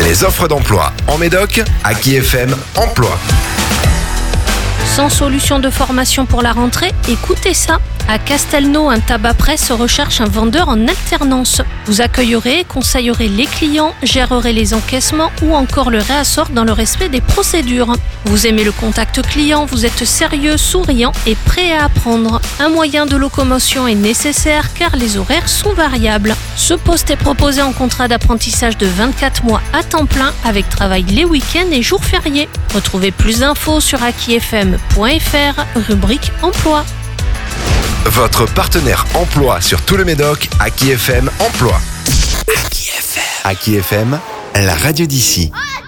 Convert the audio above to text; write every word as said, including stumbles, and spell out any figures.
Les offres d'emploi en Médoc, Aki F M Emploi. Sans solution de formation pour la rentrée, écoutez ça. À Castelnau, un tabac presse recherche un vendeur en alternance. Vous accueillerez, conseillerez les clients, gérerez les encaissements ou encore le réassort dans le respect des procédures. Vous aimez le contact client, vous êtes sérieux, souriant et prêt à apprendre. Un moyen de locomotion est nécessaire car les horaires sont variables. Ce poste est proposé en contrat d'apprentissage de vingt-quatre mois à temps plein avec travail les week-ends et jours fériés. Retrouvez plus d'infos sur aki f m point f r, rubrique emploi. Votre partenaire emploi sur tout le Médoc, Aki F M Emploi. Aki F M. Aki F M, la radio d'ici.